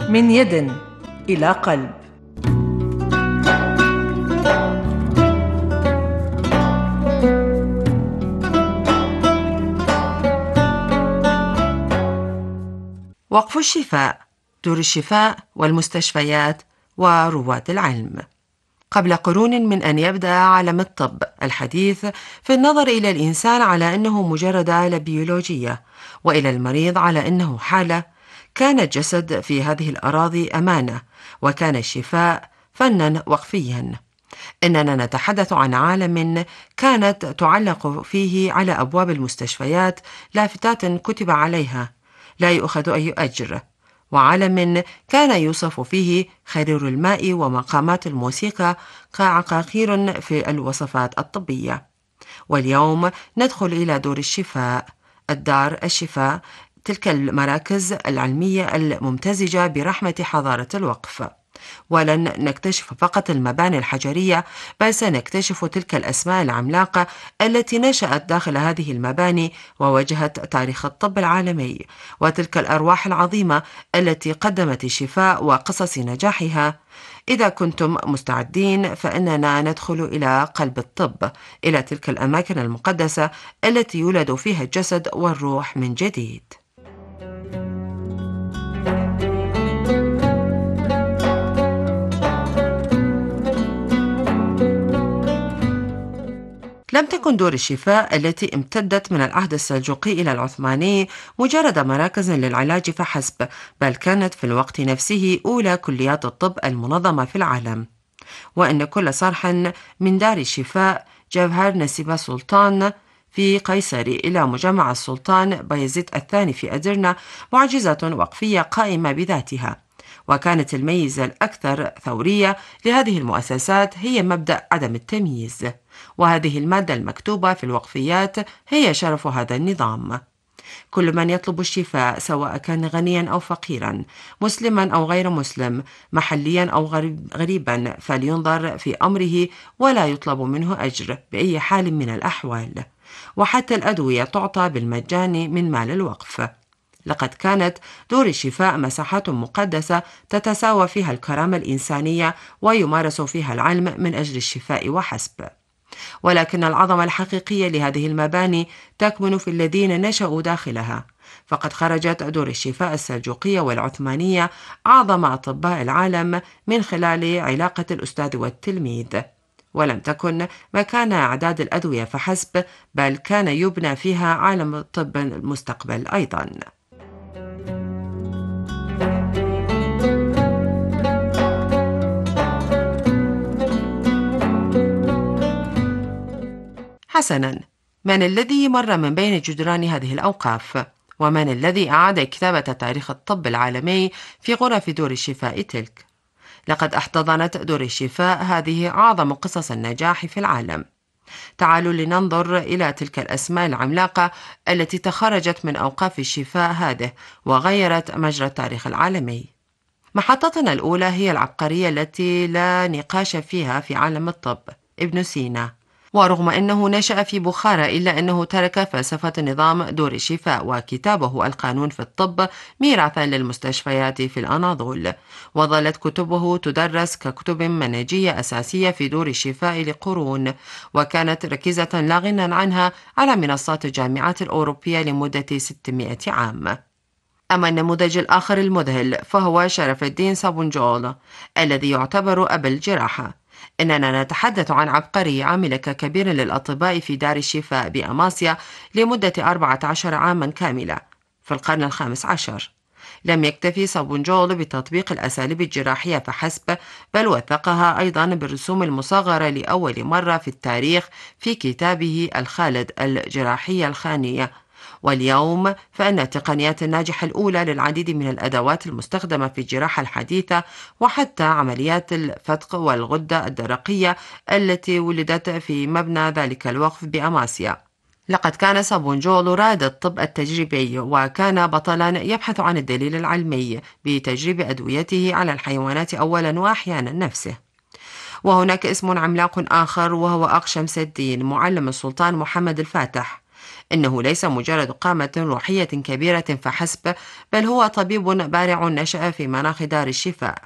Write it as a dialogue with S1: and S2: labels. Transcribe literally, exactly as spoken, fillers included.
S1: من يد إلى قلب. وقف الشفاء، دور الشفاء والمستشفيات ورواد العلم. قبل قرون من أن يبدأ عالم الطب الحديث في النظر إلى الإنسان على أنه مجرد آلة بيولوجية، وإلى المريض على أنه حالة، كان الجسد في هذه الأراضي أمانة، وكان الشفاء فناً وقفياً. إننا نتحدث عن عالم كانت تعلق فيه على أبواب المستشفيات لافتات كتب عليها: لا يؤخذ أي أجر، وعالم كان يوصف فيه خرير الماء ومقامات الموسيقى كعقاقير في الوصفات الطبية. واليوم ندخل إلى دور الشفاء، الدار الشفاء، تلك المراكز العلمية الممتزجة برحمة حضارة الوقف. ولن نكتشف فقط المباني الحجرية، بل سنكتشف تلك الأسماء العملاقة التي نشأت داخل هذه المباني وواجهت تاريخ الطب العالمي، وتلك الأرواح العظيمة التي قدمت الشفاء وقصص نجاحها. إذا كنتم مستعدين فإننا ندخل إلى قلب الطب، إلى تلك الأماكن المقدسة التي يولد فيها الجسد والروح من جديد. لم تكن دور الشفاء التي امتدت من العهد السلجوقي إلى العثماني مجرد مراكز للعلاج فحسب، بل كانت في الوقت نفسه أولى كليات الطب المنظمة في العالم. وأن كل صرح من دار الشفاء جوهر نسيب سلطان في قيصري إلى مجمع السلطان بايزيد الثاني في أدرنا معجزة وقفية قائمة بذاتها. وكانت الميزة الأكثر ثورية لهذه المؤسسات هي مبدأ عدم التمييز، وهذه المادة المكتوبة في الوقفيات هي شرف هذا النظام. كل من يطلب الشفاء، سواء كان غنيا أو فقيرا، مسلما أو غير مسلم، محليا أو غريبا، فلينظر في أمره ولا يطلب منه أجر بأي حال من الأحوال. وحتى الأدوية تعطى بالمجان من مال الوقف. لقد كانت دور الشفاء مساحات مقدسة تتساوى فيها الكرامة الإنسانية ويمارس فيها العلم من أجل الشفاء وحسب. ولكن العظمة الحقيقية لهذه المباني تكمن في الذين نشأوا داخلها، فقد خرجت دور الشفاء السلجوقية والعثمانية أعظم أطباء العالم من خلال علاقة الأستاذ والتلميذ. ولم تكن مكان أعداد الأدوية فحسب، بل كان يبنى فيها عالم الطب المستقبل أيضا. حسناً، من الذي مر من بين جدران هذه الأوقاف؟ ومن الذي أعاد كتابة تاريخ الطب العالمي في غرف دور الشفاء تلك؟ لقد احتضنت دور الشفاء هذه أعظم قصص النجاح في العالم. تعالوا لننظر إلى تلك الأسماء العملاقة التي تخرجت من أوقاف الشفاء هذه وغيرت مجرى التاريخ العالمي. محطتنا الأولى هي العبقرية التي لا نقاش فيها في عالم الطب، ابن سينا. ورغم أنه نشأ في بخارى، إلا أنه ترك فلسفة نظام دور الشفاء وكتابه القانون في الطب ميراثا للمستشفيات في الأناضول، وظلت كتبه تدرس ككتب منهجية أساسية في دور الشفاء لقرون، وكانت ركيزة لا غنى عنها على منصات الجامعات الأوروبية لمدة ستمائة عام. أما النموذج الآخر المذهل فهو شرف الدين صابونجول الذي يعتبر أب الجراحة. إننا نتحدث عن عبقري عامل كبير للأطباء في دار الشفاء بأماسيا لمدة أربعة عشر عاما كاملة في القرن الخامس عشر. لم يكتفي صابونجول بتطبيق الأساليب الجراحية فحسب، بل وثقها أيضا بالرسوم المصغرة لأول مرة في التاريخ في كتابه الخالد الجراحية الخانية. واليوم فإن التقنيات الناجحة الأولى للعديد من الأدوات المستخدمة في الجراحة الحديثة، وحتى عمليات الفتق والغدة الدرقية التي ولدت في مبنى ذلك الوقف بأماسيا. لقد كان صابونجول رائد الطب التجريبي، وكان بطلا يبحث عن الدليل العلمي بتجريب أدويته على الحيوانات أولا وأحيانا نفسه. وهناك اسم عملاق آخر وهو أق شمس الدين، معلم السلطان محمد الفاتح. إنه ليس مجرد قامة روحية كبيرة فحسب، بل هو طبيب بارع نشأ في مناخ دار الشفاء.